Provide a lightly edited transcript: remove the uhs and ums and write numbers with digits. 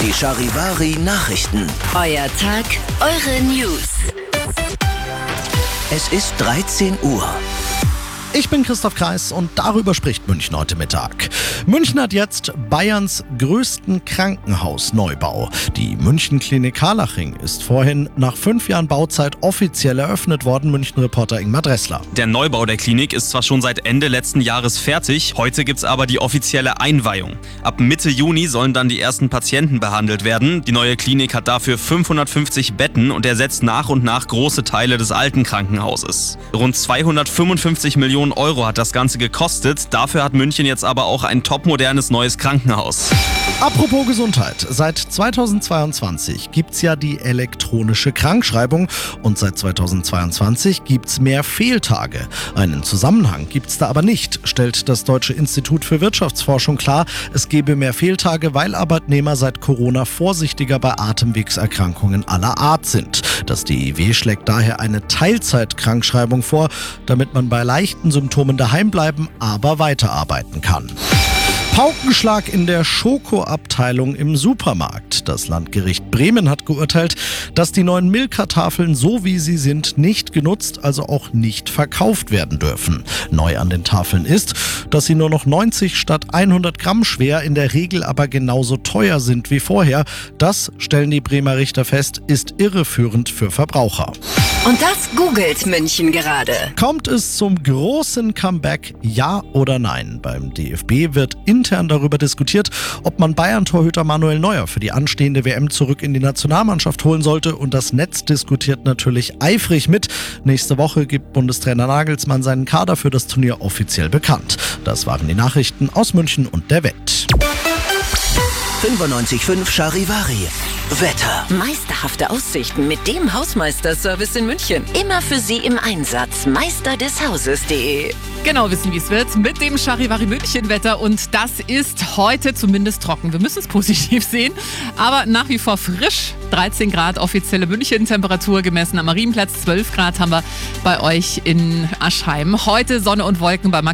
Die Charivari Nachrichten. Euer Tag, eure News. Es ist 13 Uhr. Ich bin Christoph Kreis und darüber spricht München heute Mittag. München hat jetzt Bayerns größten Krankenhausneubau. Die München-Klinik Harlaching ist vorhin nach 5 Jahren Bauzeit offiziell eröffnet worden, München-Reporter Ingmar Dressler. Der Neubau der Klinik ist zwar schon seit Ende letzten Jahres fertig, heute gibt's aber die offizielle Einweihung. Ab Mitte Juni sollen dann die ersten Patienten behandelt werden. Die neue Klinik hat dafür 550 Betten und ersetzt nach und nach große Teile des alten Krankenhauses. Rund 255 Millionen Euro hat das Ganze gekostet. Dafür hat München jetzt aber auch ein topmodernes neues Krankenhaus. Apropos Gesundheit. Seit 2022 gibt's ja die elektronische Krankschreibung und seit 2022 gibt's mehr Fehltage. Einen Zusammenhang gibt's da aber nicht, stellt das Deutsche Institut für Wirtschaftsforschung klar. Es gebe mehr Fehltage, weil Arbeitnehmer seit Corona vorsichtiger bei Atemwegserkrankungen aller Art sind. Das DIW schlägt daher eine Teilzeitkrankschreibung vor, damit man bei leichten Symptomen daheim bleiben, aber weiterarbeiten kann. Paukenschlag in der Schokoabteilung im Supermarkt. Das Landgericht Bremen hat geurteilt, dass die neuen Milka-Tafeln, so wie sie sind, nicht genutzt, also auch nicht verkauft werden dürfen. Neu an den Tafeln ist, dass sie nur noch 90 statt 100 Gramm schwer, in der Regel aber genauso teuer sind wie vorher. Das, stellen die Bremer Richter fest, ist irreführend für Verbraucher. Und das googelt München gerade. Kommt es zum großen Comeback, ja oder nein? Beim DFB wird intern darüber diskutiert, ob man Bayern-Torhüter Manuel Neuer für die anstehende WM zurück in die Nationalmannschaft holen sollte. Und das Netz diskutiert natürlich eifrig mit. Nächste Woche gibt Bundestrainer Nagelsmann seinen Kader für das Turnier offiziell bekannt. Das waren die Nachrichten aus München und der Welt. 95.5 Charivari. Wetter. Meisterhafte Aussichten mit dem Hausmeisterservice in München. Immer für Sie im Einsatz. meisterdeshauses.de. Genau wissen, wie es wird mit dem Charivari München Wetter und das ist heute zumindest trocken. Wir müssen es positiv sehen, aber nach wie vor frisch. 13 Grad offizielle München-Temperatur gemessen am Marienplatz. 12 Grad haben wir bei euch in Aschheim. Heute Sonne und Wolken bei